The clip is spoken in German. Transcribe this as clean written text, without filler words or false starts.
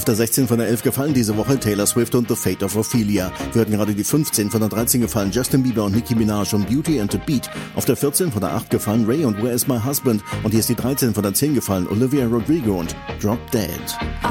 der 16 von der 11 gefallen diese Woche Taylor Swift und The Fate of Ophelia. Wir hatten gerade die 15 von der 13 gefallen Justin Bieber und Nicki Minaj und Beauty and the Beat. Auf der 14 von der 8 gefallen Ray und Where is My Husband. Und hier ist die 13 von der 10 gefallen Olivia Rodrigo und Drop Dead.